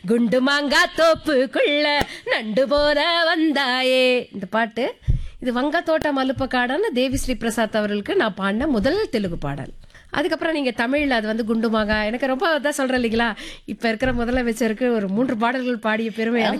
குண்டு மாங்கா தோப்புக்குள்ள நண்டு போல வந்தாயே. இந்த பாட்டு இது வங்க தோட்ட மலுப்பக்காடன்னு தேவி ஸ்ரீ பிரசாத் அவர்களுக்கு நான் பாடின முதல் தெலுங்கு பாடல். அதுக்கப்புறம் நீங்க தமிழ்ல அது வந்து குண்டு மாங்கா, எனக்கு ரொம்ப தான் சொல்றேன் இல்லைங்களா, இப்ப இருக்கிற முதலமைச்சருக்கு ஒரு 3 பாடல்கள் பாடிய பெருமை எனக்கு